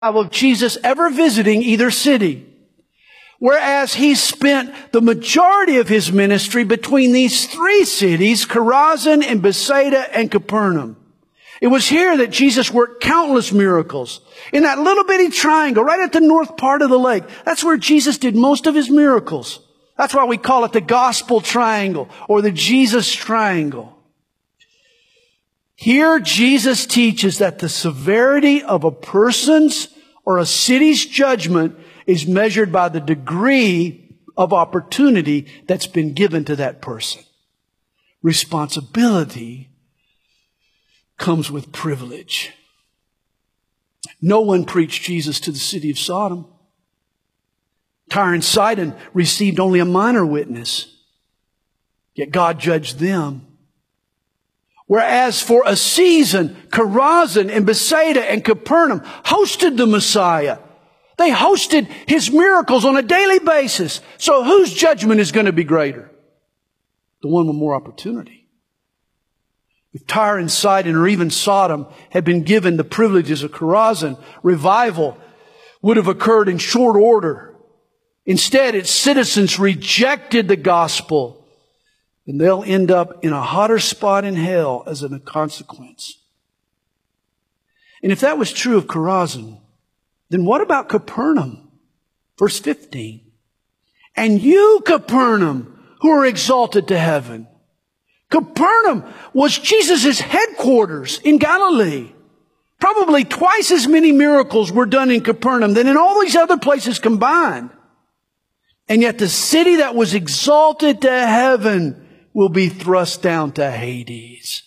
of Jesus ever visiting either city. Whereas he spent the majority of his ministry between these three cities, Chorazin and Bethsaida and Capernaum. It was here that Jesus worked countless miracles. In that little bitty triangle, right at the north part of the lake, that's where Jesus did most of his miracles. That's why we call it the Gospel Triangle or the Jesus Triangle. Here, Jesus teaches that the severity of a person's or a city's judgment is measured by the degree of opportunity that's been given to that person. Responsibility comes with privilege. No one preached Jesus to the city of Sodom. Tyre and Sidon received only a minor witness, yet God judged them. Whereas for a season, Chorazin and Bethsaida and Capernaum hosted the Messiah. They hosted his miracles on a daily basis. So whose judgment is going to be greater? The one with more opportunity. If Tyre and Sidon or even Sodom had been given the privileges of Chorazin, revival would have occurred in short order. Instead, its citizens rejected the gospel. And they'll end up in a hotter spot in hell as a consequence. And if that was true of Chorazin, then what about Capernaum? Verse 15. And you, Capernaum, who are exalted to heaven. Capernaum was Jesus' headquarters in Galilee. Probably twice as many miracles were done in Capernaum than in all these other places combined. And yet the city that was exalted to heaven will be thrust down to Hades.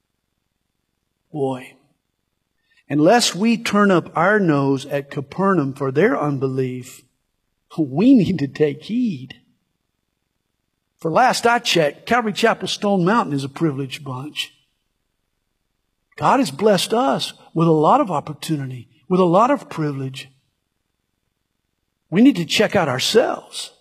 Boy, unless we turn up our nose at Capernaum for their unbelief, we need to take heed. For last I checked, Calvary Chapel Stone Mountain is a privileged bunch. God has blessed us with a lot of opportunity, with a lot of privilege. We need to check out ourselves.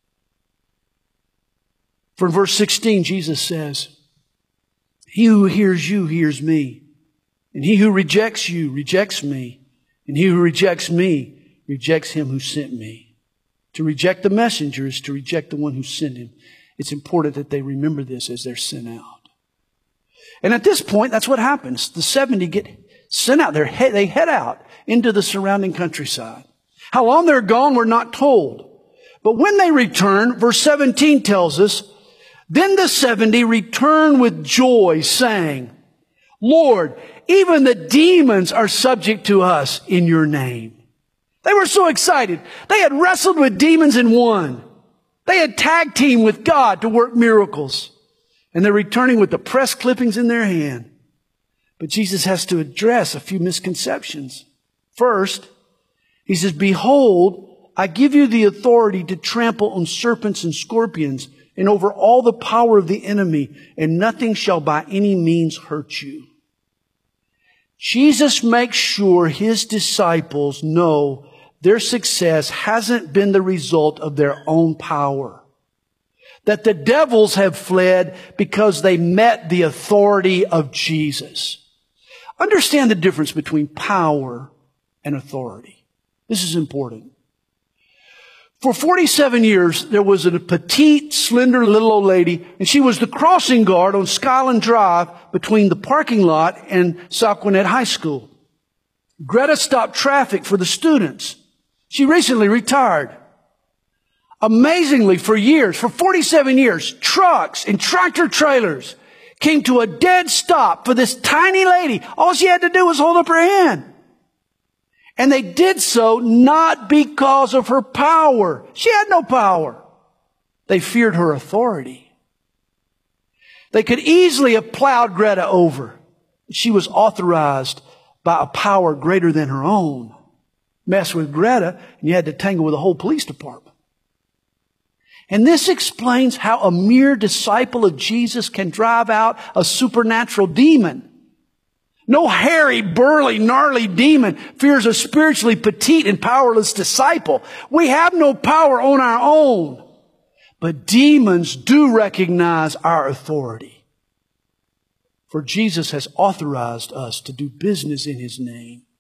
For in verse 16, Jesus says, he who hears you hears me. And he who rejects you rejects me. And he who rejects me rejects him who sent me. To reject the messenger is to reject the one who sent him. It's important that they remember this as they're sent out. And at this point, that's what happens. The 70 get sent out. They head out into the surrounding countryside. How long they're gone, we're not told. But when they return, verse 17 tells us, then the 70 returned with joy, saying, Lord, even the demons are subject to us in your name. They were so excited. They had wrestled with demons and won. They had tag teamed with God to work miracles. And they're returning with the press clippings in their hand. But Jesus has to address a few misconceptions. First, he says, behold, I give you the authority to trample on serpents and scorpions and over all the power of the enemy, and nothing shall by any means hurt you. Jesus makes sure his disciples know their success hasn't been the result of their own power. That the devils have fled because they met the authority of Jesus. Understand the difference between power and authority. This is important. For 47 years, there was a petite, slender little old lady, and she was the crossing guard on Skyland Drive between the parking lot and Salquanet High School. Greta stopped traffic for the students. She recently retired. Amazingly, for years, for 47 years, trucks and tractor trailers came to a dead stop for this tiny lady. All she had to do was hold up her hand. And they did so not because of her power. She had no power. They feared her authority. They could easily have plowed Greta over. She was authorized by a power greater than her own. Mess with Greta, and you had to tangle with the whole police department. And this explains how a mere disciple of Jesus can drive out a supernatural demon. No hairy, burly, gnarly demon fears a spiritually petite and powerless disciple. We have no power on our own. But demons do recognize our authority. For Jesus has authorized us to do business in his name.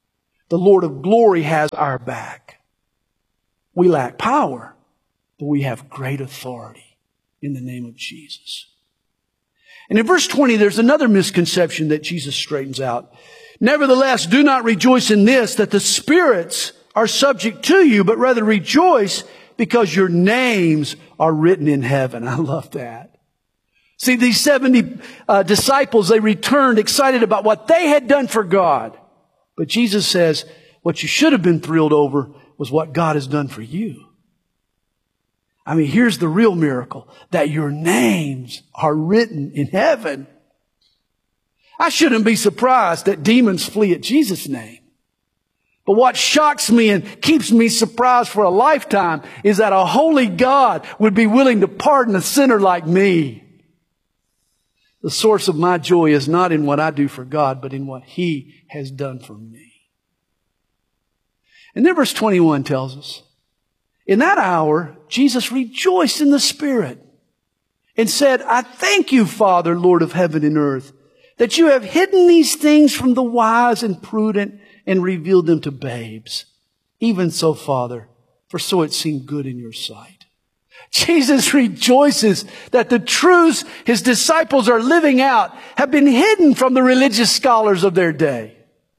The Lord of glory has our back. We lack power, but we have great authority in the name of Jesus. And in verse 20, there's another misconception that Jesus straightens out. Nevertheless, do not rejoice in this, that the spirits are subject to you, but rather rejoice because your names are written in heaven. I love that. See, these 70 disciples, they returned excited about what they had done for God. But Jesus says, what you should have been thrilled over was what God has done for you. I mean, here's the real miracle, that your names are written in heaven. I shouldn't be surprised that demons flee at Jesus' name. But what shocks me and keeps me surprised for a lifetime is that a holy God would be willing to pardon a sinner like me. The source of my joy is not in what I do for God, but in what He has done for me. And then verse 21 tells us, in that hour, Jesus rejoiced in the Spirit and said, I thank you, Father, Lord of heaven and earth, that you have hidden these things from the wise and prudent and revealed them to babes. Even so, Father, for so it seemed good in your sight. Jesus rejoices that the truths His disciples are living out have been hidden from the religious scholars of their day.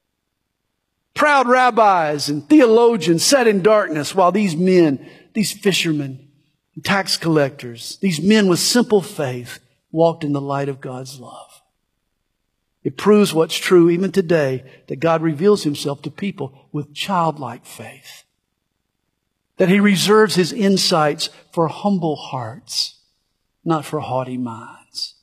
Proud rabbis and theologians sat in darkness while these men, these fishermen, and tax collectors, these men with simple faith, walked in the light of God's love. It proves what's true even today, that God reveals Himself to people with childlike faith. That He reserves His insights for humble hearts, not for haughty minds.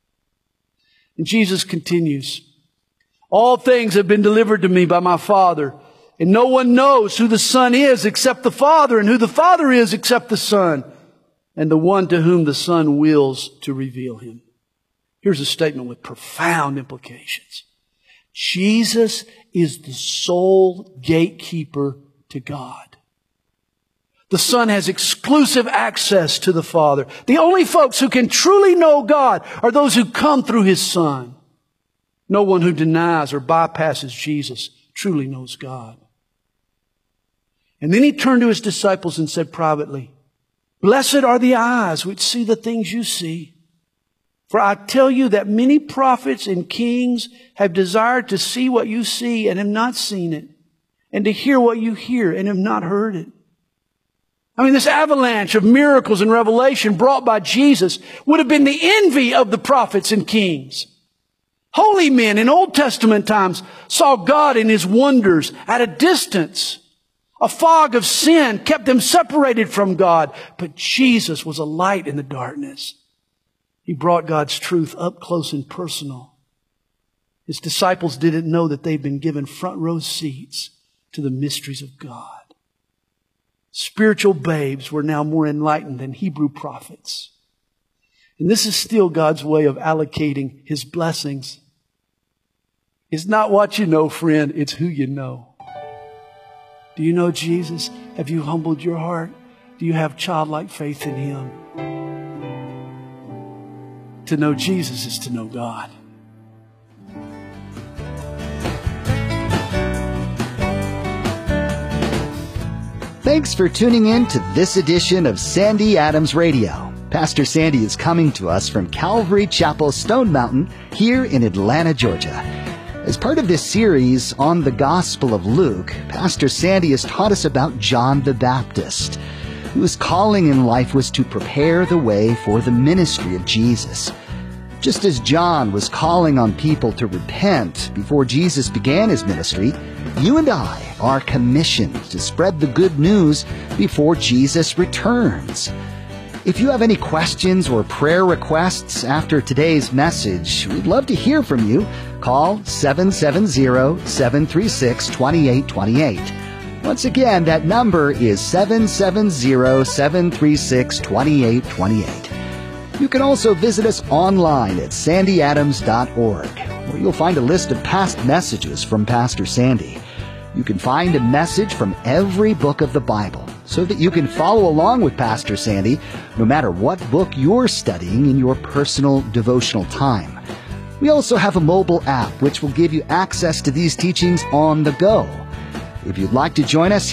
And Jesus continues, all things have been delivered to me by my Father, and no one knows who the Son is except the Father, and who the Father is except the Son, and the one to whom the Son wills to reveal Him. Here's a statement with profound implications. Jesus is the sole gatekeeper to God. The Son has exclusive access to the Father. The only folks who can truly know God are those who come through His Son. No one who denies or bypasses Jesus truly knows God. And then He turned to His disciples and said privately, blessed are the eyes which see the things you see. For I tell you that many prophets and kings have desired to see what you see and have not seen it, and to hear what you hear and have not heard it. I mean, this avalanche of miracles and revelation brought by Jesus would have been the envy of the prophets and kings. Holy men in Old Testament times saw God in His wonders at a distance. A fog of sin kept them separated from God, but Jesus was a light in the darkness. He brought God's truth up close and personal. His disciples didn't know that they'd been given front row seats to the mysteries of God. Spiritual babes were now more enlightened than Hebrew prophets. And this is still God's way of allocating His blessings. It's not what you know, friend. It's who you know. Do you know Jesus? Have you humbled your heart? Do you have childlike faith in Him? To know Jesus is to know God. Thanks for tuning in to this edition of Sandy Adams Radio. Pastor Sandy is coming to us from Calvary Chapel, Stone Mountain, here in Atlanta, Georgia. As part of this series on the Gospel of Luke, Pastor Sandy has taught us about John the Baptist, whose calling in life was to prepare the way for the ministry of Jesus. Just as John was calling on people to repent before Jesus began His ministry, you and I are commissioned to spread the good news before Jesus returns. If you have any questions or prayer requests after today's message, we'd love to hear from you. Call 770-736-2828. Once again, that number is 770-736-2828. You can also visit us online at sandyadams.org, where you'll find a list of past messages from Pastor Sandy. You can find a message from every book of the Bible, so that you can follow along with Pastor Sandy no matter what book you're studying in your personal devotional time. We also have a mobile app which will give you access to these teachings on the go. If you'd like to join us